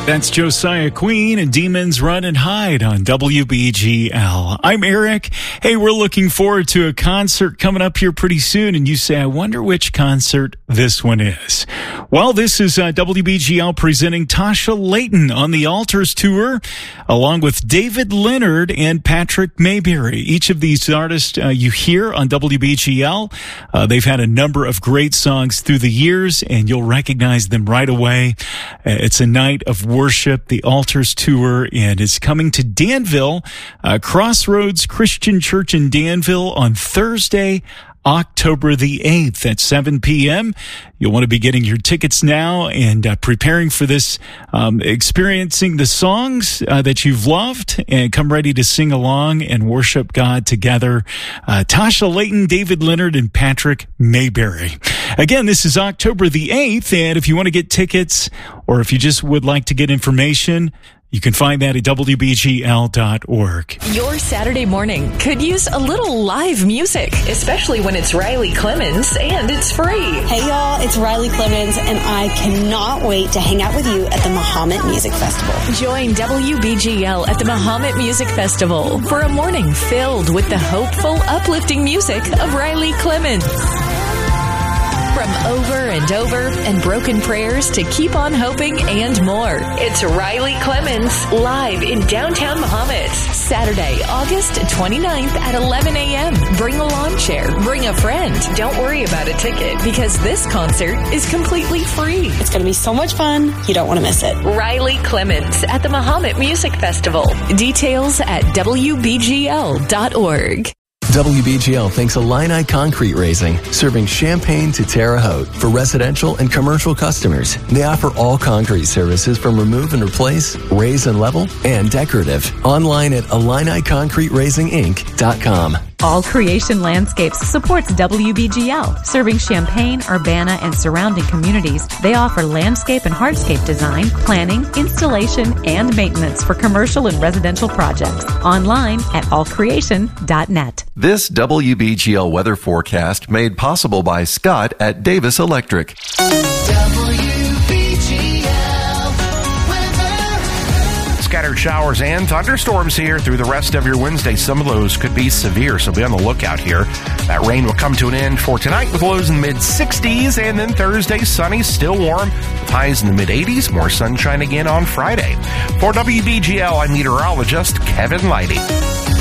That's Josiah Queen and Demons Run and Hide on WBGL. I'm Eric. Hey, we're looking forward to a concert coming up here pretty soon. And you say, I wonder which concert this one is. Well, this is WBGL presenting Tasha Layton on the Altars Tour, along with David Leonard and Patrick Mayberry. Each of these artists you hear on WBGL. They've had a number of great songs through the years, and you'll recognize them right away. It's a night of worship, the Altars Tour, and it's coming to Danville, Crossroads Christian Church in Danville on Thursday, October the 8th at 7 p.m. You'll want to be getting your tickets now and preparing for this, experiencing the songs that you've loved, and come ready to sing along and worship God together. Tasha Layton, David Leonard, and Patrick Mayberry. Again, this is October the 8th, and if you want to get tickets or if you just would like to get information, you can find that at WBGL.org. Your Saturday morning could use a little live music, especially when it's Riley Clemens and it's free. Hey y'all, it's Riley Clemens, and I cannot wait to hang out with you at the Mahomet Music Festival. Join WBGL at the Mahomet Music Festival for a morning filled with the hopeful, uplifting music of Riley Clemens. From over and over and broken prayers to keep on hoping and more. It's Riley Clemens live in downtown Mahomet. Saturday, August 29th at 11 a.m. Bring a lawn chair. Bring a friend. Don't worry about a ticket because this concert is completely free. It's going to be so much fun. You don't want to miss it. Riley Clemens at the Mahomet Music Festival. Details at WBGL.org. WBGL thanks Illini Concrete Raising, serving Champaign to Terre Haute for residential and commercial customers. They offer all concrete services from remove and replace, raise and level, and decorative. Online at IlliniConcreteRaisingInc.com. All Creation Landscapes supports WBGL, serving Champaign, Urbana, and surrounding communities. They offer landscape and hardscape design, planning, installation, and maintenance for commercial and residential projects. Online at allcreation.net. This WBGL weather forecast made possible by Scott at Davis Electric. Scattered showers and thunderstorms here through the rest of your Wednesday. Some of those could be severe, so be on the lookout here. That rain will come to an end for tonight with lows in the mid-60s, and then Thursday, sunny, still warm, with highs in the mid-80s. More sunshine again on Friday. For WBGL, I'm meteorologist Kevin Leidy.